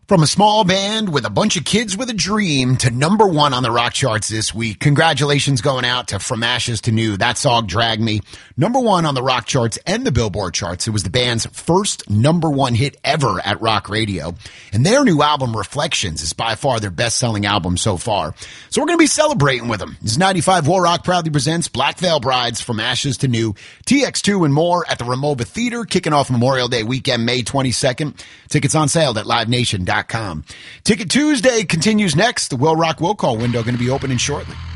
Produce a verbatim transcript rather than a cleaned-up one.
From a small band with a bunch of kids with a dream to number one on the rock charts this week. Congratulations going out to From Ashes to New. That song, Drag Me. Number one on the rock charts and the Billboard charts. It was the band's first number one hit ever at rock radio. And their new album, Reflections, is by far their best-selling album so far. So we're going to be celebrating with them. This ninety-five War Rock proudly presents Black Veil Brides, From Ashes to New, T X two and more at the Ramova Theater, kicking off Memorial Day weekend, May twenty-second. Tickets on sale at live nation dot com. Ticket Tuesday continues next. The Will Rock Will Call window going to be opening shortly.